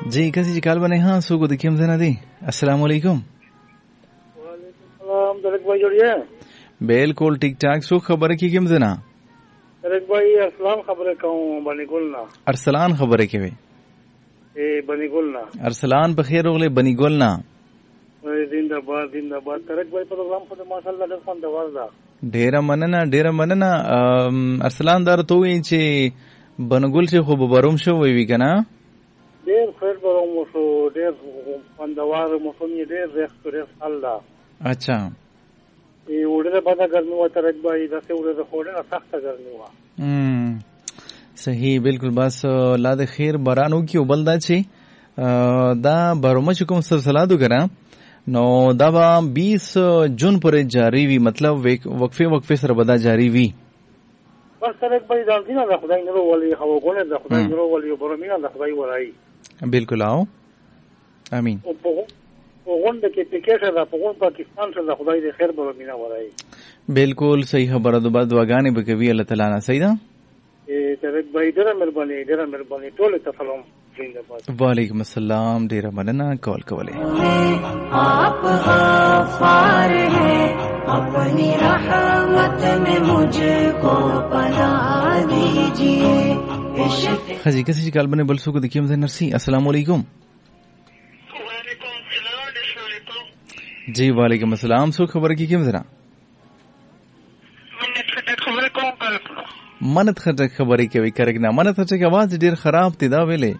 जी कसी जी काल बने हाँ सो को देखिए हमसे ना दी अस्सलाम वालेकुम। वालेकुम दरक भाई जोड़िए बिल्कुल ठीक ठाक सो खबर की किम से ना दरक भाई अस्सलाम खबर कहूँ बनीगुल ना अरसलान खबर के वे ए बनीगुल ना अरसलान बखैर ओगले बनीगुल ना जिंदाबाद दरक भाई प्रोग्राम को माशाल्लाह ډېر خوندور ده ډیره مننه ارسلان دار تو وی چې بنګول چې خو ببروم شو وی کنه ډېر خیر بروم شو ډېر خوندور موسم یې ډېر ډېر حال ده اچھا ای وړه په دا ګرمي و ترک بای دا څه وړه خوړه سخت ګرمي و صحیح بالکل بس الله د خیر بارانو کی وبلدا چې دا بروم چې کوم سلسله دو کنه نو دا با 20 جون پورې جاری وی مطلب وقفه سره بدا جاری وی بس ترک بای دا دینه د خدای نور ولي هو ګونه د خدای نور ولي برمینه د خدای ورای بالکل آو امين وګوند کې پکې دا په پاکستان سره خدای دې خیر برمینه ورای بالکل صحیح خبره ده بعد واغانې به کوي الله تعالی نه صحیح ده ترک بای ډېر مهرباني ټول ته سلام वालेकुम अस्सलाम ډیره مننه کال کوله आप गफ्फार हैं अपनी रहमत में मुझको पना दीजिए खजी किसी कल बने बलसो को देखिए हमसे नरसी अस्सलाम वालेकुम जी वालेकुम अस्सलाम सो खबर की किम जरा मनत खटक खबर के वी करगना मनत खटक आवाज ډیر خراب تي دا ویلې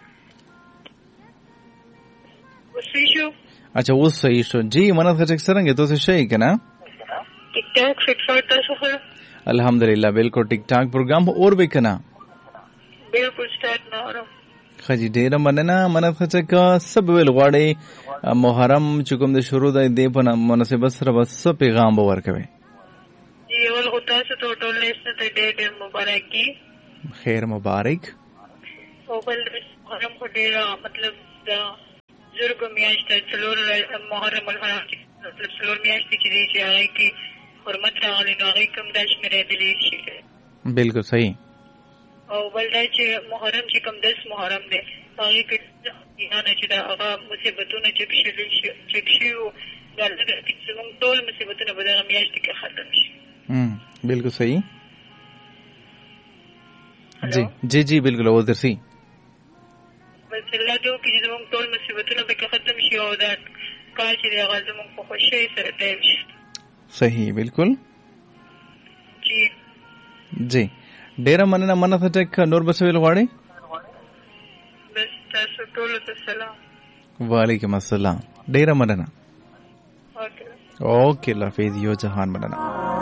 अच्छा वो सही शो जी मनत खटक सरंगे तो से शई कना टिक टाक फिट फाट तसो अल्हम्दुलिल्लाह बिल्कुल टिक टाक प्रोग्राम और भी कना बिल्कुल स्टार्ट ना हो खजी ډیر مننه मनत खटक सब वेल غواړي محرم چکم د شروع د دې په مناسبت سره بس پیغام باور کوي जी ول होता से तो टोले से ډېر مبارک کی خیر مبارک او بل محرم کو ډېر مطلب دا زرګ میاشت څلور محرم الحرام مطلب څلور میاشت چې دی چې هغه کی حرمت راغلی نو هغه کوم داش مې دلی شي بالکل صحیح او بل دا چې محرم چې کوم 10 محرم دی هغه کې نه چې دا هغه مصیبتونه چې شي او دا چې موږ ټول مصیبتونه به دا میاشت کې ختم شي बिल्कुल सही जी जी जी बिल्कुल वो दरसी बस الله دې وکړي چې موږ ټول مصیبتونه به ختم شي او دا کار چې دی هغه زموږ په خوشي سره تیر شي صحیح بالکل जी जी ډیر مننه مننه ټک نور بسویل غواړي بس تاسو ټول ته سلام وعلیکم السلام ډیر مننه اوکے اوکے لافظ یو جهان مننه